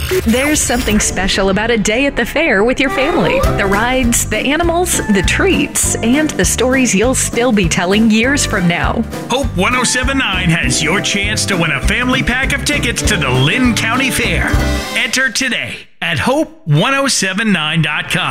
There's something special about a day at the fair with your family. The rides, the animals, the treats, and the stories you'll still be telling years from now. Hope 1079 has your chance to win a family pack of tickets to the Lynn County Fair. Enter today at hope1079.com.